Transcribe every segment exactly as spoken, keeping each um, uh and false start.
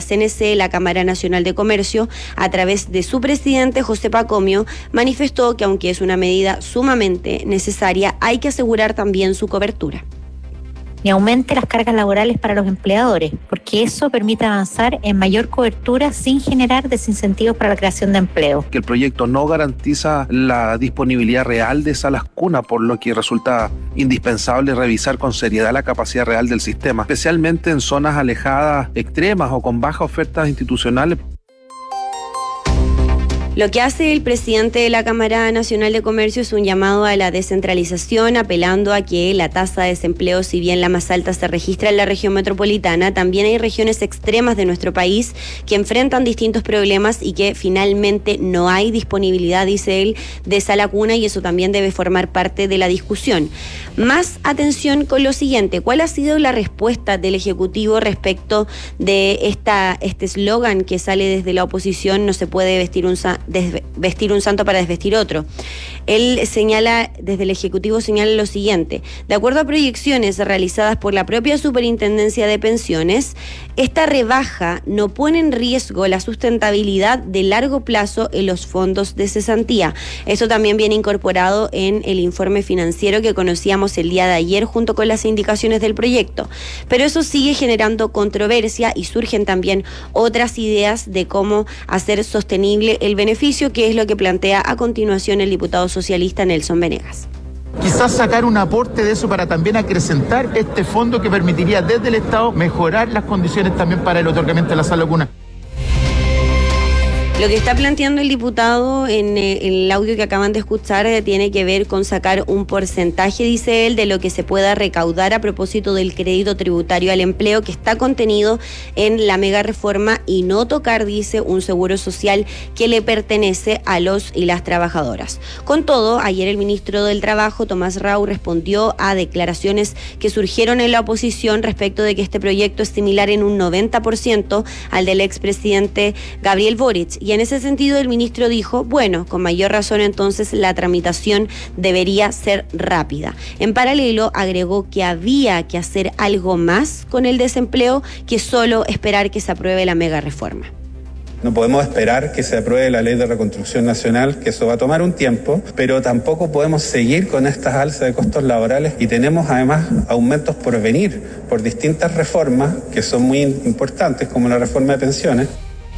C N C, la Cámara Nacional de Comercio, a través de su presidente, José Pacomio, manifestó que aunque es una medida sumamente necesaria, hay que asegurar también su cobertura. Ni aumente las cargas laborales para los empleadores, porque eso permite avanzar en mayor cobertura sin generar desincentivos para la creación de empleo. Que el proyecto no garantiza la disponibilidad real de salas cuna, por lo que resulta indispensable revisar con seriedad la capacidad real del sistema, especialmente en zonas alejadas, extremas o con bajas ofertas institucionales. Lo que hace el presidente de la Cámara Nacional de Comercio es un llamado a la descentralización, apelando a que la tasa de desempleo, si bien la más alta se registra en la región metropolitana, también hay regiones extremas de nuestro país que enfrentan distintos problemas y que finalmente no hay disponibilidad, dice él, de sala cuna, y eso también debe formar parte de la discusión. Más atención con lo siguiente: ¿cuál ha sido la respuesta del Ejecutivo respecto de esta este eslogan que sale desde la oposición: no se puede vestir un sa- vestir un santo para desvestir otro? Él señala, desde el Ejecutivo señala lo siguiente: de acuerdo a proyecciones realizadas por la propia Superintendencia de Pensiones, esta rebaja no pone en riesgo la sustentabilidad de largo plazo en los fondos de cesantía. Eso también viene incorporado en el informe financiero que conocíamos el día de ayer junto con las indicaciones del proyecto. Pero eso sigue generando controversia y surgen también otras ideas de cómo hacer sostenible el beneficio, que es lo que plantea a continuación el diputado socialista Nelson Venegas. Quizás sacar un aporte de eso para también acrecentar este fondo que permitiría desde el Estado mejorar las condiciones también para el otorgamiento de la sala cuna. Lo que está planteando el diputado en eh, el audio que acaban de escuchar eh, tiene que ver con sacar un porcentaje, dice él, de lo que se pueda recaudar a propósito del crédito tributario al empleo que está contenido en la mega reforma, y no tocar, dice, un seguro social que le pertenece a los y las trabajadoras. Con todo, ayer el ministro del Trabajo, Tomás Rau, respondió a declaraciones que surgieron en la oposición respecto de que este proyecto es similar en un noventa por ciento al del expresidente Gabriel Boric. Y en ese sentido el ministro dijo, bueno, con mayor razón entonces la tramitación debería ser rápida. En paralelo agregó que había que hacer algo más con el desempleo que solo esperar que se apruebe la mega reforma. No podemos esperar que se apruebe la Ley de Reconstrucción Nacional, que eso va a tomar un tiempo, pero tampoco podemos seguir con estas alzas de costos laborales, y tenemos además aumentos por venir por distintas reformas que son muy importantes, como la reforma de pensiones.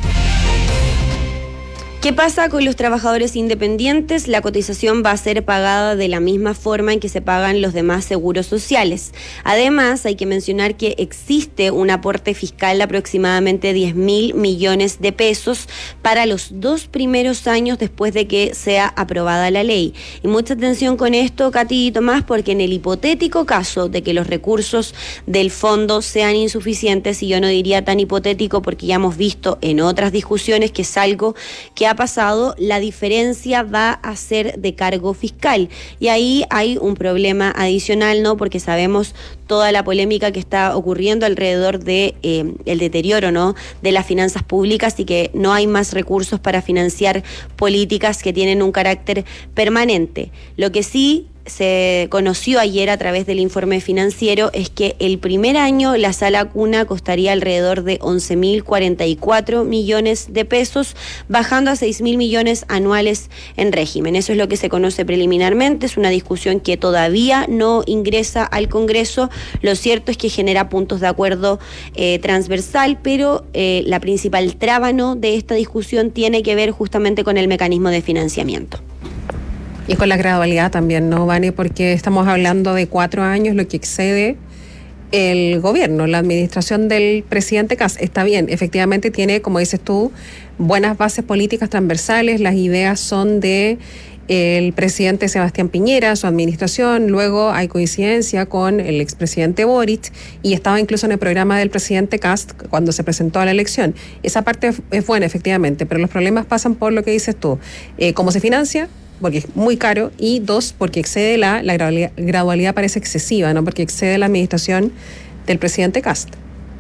¿Qué pasa con los trabajadores independientes? La cotización va a ser pagada de la misma forma en que se pagan los demás seguros sociales. Además, hay que mencionar que existe un aporte fiscal de aproximadamente diez mil millones de pesos para los dos primeros años después de que sea aprobada la ley. Y mucha atención con esto, Katy y Tomás, porque en el hipotético caso de que los recursos del fondo sean insuficientes, y yo no diría tan hipotético porque ya hemos visto en otras discusiones que es algo que ha pasado, la diferencia va a ser de cargo fiscal. Y ahí hay un problema adicional, ¿no? Porque sabemos toda la polémica que está ocurriendo alrededor de eh, el deterioro, ¿no?, de las finanzas públicas, y que no hay más recursos para financiar políticas que tienen un carácter permanente. Lo que sí se conoció ayer a través del informe financiero es que el primer año la sala cuna costaría alrededor de once mil cuarenta y cuatro millones de pesos, bajando a seis mil millones anuales en régimen. Eso es lo que se conoce preliminarmente. Es una discusión que todavía no ingresa al Congreso. Lo cierto es que genera puntos de acuerdo eh, transversal, pero eh, la principal traba, ¿no?, de esta discusión tiene que ver justamente con el mecanismo de financiamiento. Y con la gradualidad también, ¿no, Vane? Porque estamos hablando de cuatro años, lo que excede el gobierno, la administración del presidente Kast. Está bien, efectivamente tiene, como dices tú, buenas bases políticas transversales. Las ideas son de el presidente Sebastián Piñera, su administración. Luego hay coincidencia con el expresidente Boric, y estaba incluso en el programa del presidente Kast cuando se presentó a la elección. Esa parte es buena, efectivamente, pero los problemas pasan por lo que dices tú. Eh, ¿Cómo se financia? Porque es muy caro, y dos, porque excede la, la gradualidad, gradualidad parece excesiva, ¿no? Porque excede la administración del presidente Kast.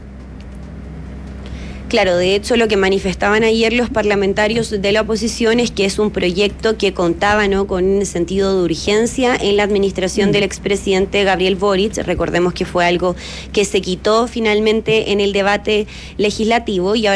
Claro, de hecho lo que manifestaban ayer los parlamentarios de la oposición es que es un proyecto que contaba, ¿no?, con un sentido de urgencia en la administración mm. del expresidente Gabriel Boric. Recordemos que fue algo que se quitó finalmente en el debate legislativo, y ahora